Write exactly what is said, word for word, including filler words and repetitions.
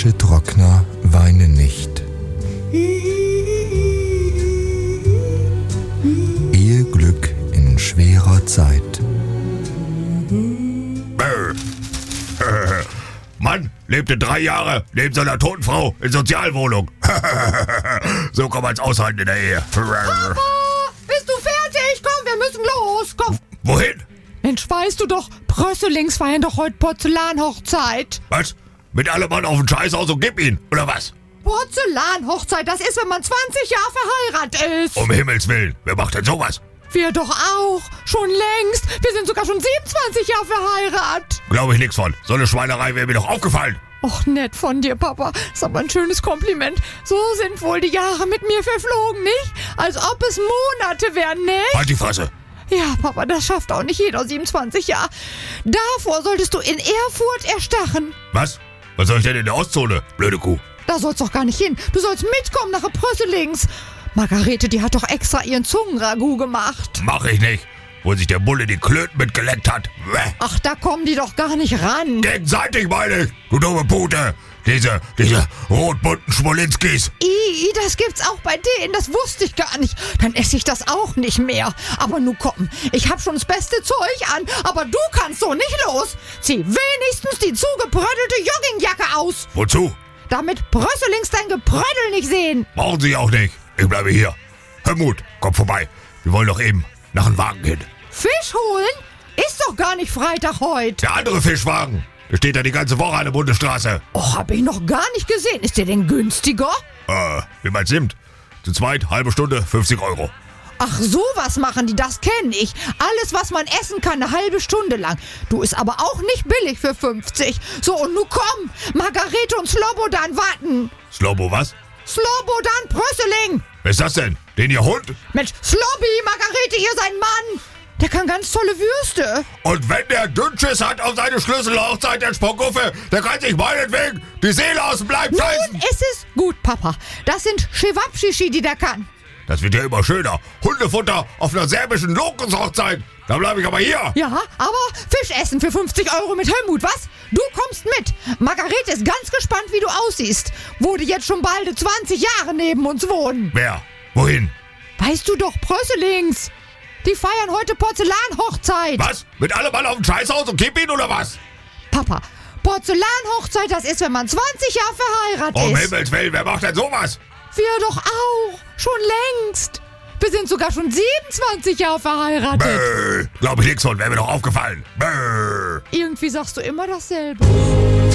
Wäschetrockner weinen nicht. Eheglück in schwerer Zeit. Mann lebte drei Jahre neben seiner toten Frau in Sozialwohnung. So kann man's aushalten in der Ehe. Papa, bist du fertig? Komm, wir müssen los. Komm. Wohin? Mensch, weißt du doch, Brösselings feiern doch heute Porzellanhochzeit. Was? Mit allem Mann auf den Scheißhaus und gib ihn, oder was? Porzellanhochzeit, das ist, wenn man zwanzig Jahre verheiratet ist. Um Himmels Willen, wer macht denn sowas? Wir doch auch. Schon längst. Wir sind sogar schon siebenundzwanzig Jahre verheiratet. Glaube ich nix von. So eine Schweinerei wäre mir doch aufgefallen. Och, nett von dir, Papa. Ist aber ein schönes Kompliment. So sind wohl die Jahre mit mir verflogen, nicht? Als ob es Monate wären, nicht? Halt die Fresse. Ja, Papa, das schafft auch nicht jeder siebenundzwanzig Jahre. Davor solltest du in Erfurt erstarren. Was? Was soll ich denn in der Ostzone, blöde Kuh? Da sollst doch gar nicht hin. Du sollst mitkommen nach Brösselings. Margarete, die hat doch extra ihren Zungenragout gemacht. Mach ich nicht. Wo sich der Bulle die Klöten mitgeleckt hat. Bäh. Ach, da kommen die doch gar nicht ran. Gegenseitig meine ich, du dumme Pute. Diese, diese rotbunten Schmolinskis. I, das gibt's auch bei denen, das wusste ich gar nicht. Dann esse ich das auch nicht mehr. Aber nun komm, ich hab schon das beste Zeug an, aber du kannst so nicht los. Zieh wenigstens die zugebrödelte Joggingjacke aus. Wozu? Damit Brösselings dein Gebrödel nicht sehen. Brauchen Sie auch nicht. Ich bleibe hier. Hörmut, komm vorbei. Wir wollen doch eben nach dem Wagen hin. Fisch holen? Ist doch gar nicht Freitag heute. Der andere Fischwagen. Der steht ja die ganze Woche an der Bundesstraße. Oh, hab ich noch gar nicht gesehen. Ist der denn günstiger? Äh, wie man's nimmt. Zu zweit, halbe Stunde, fünfzig Euro. Ach, sowas machen die, das kenne ich. Alles, was man essen kann, eine halbe Stunde lang. Du, ist aber auch nicht billig für fünfzig. So, und nun komm, Margarete und Slobodan warten. Slobo was? Slobodan Brösseling. Wer ist das denn? Den ihr Hund? Mensch, Slobby, Margarete, ihr sein Mann. Der kann ganz tolle Würste. Und wenn der Dünnschiss hat auf seine Schlüsselhochzeit, der Spockhuffe, der kann sich meinetwegen die Seele aus dem Leib scheißen. Nun ist es gut, Papa. Das sind Schewabschichi, die der kann. Das wird ja immer schöner. Hundefutter auf einer serbischen Lokushochzeit. Da bleibe ich aber hier. Ja, aber Fisch essen für fünfzig Euro mit Helmut, was? Du kommst mit. Margarete ist ganz gespannt, wie du aussiehst. Wo die jetzt schon bald zwanzig Jahre neben uns wohnen. Wer? Wohin? Weißt du doch, Brösselings. Die feiern heute Porzellanhochzeit. Was? Mit allem Mann auf dem Scheißhaus und kipp ihn oder was? Papa, Porzellanhochzeit, das ist, wenn man zwanzig Jahre verheiratet Um ist. Himmels Willen, wer macht denn sowas? Wir doch auch. Schon längst. Wir sind sogar schon siebenundzwanzig Jahre verheiratet. Bäh. Glaub ich nix von, wäre mir doch aufgefallen. Bäh. Irgendwie sagst du immer dasselbe.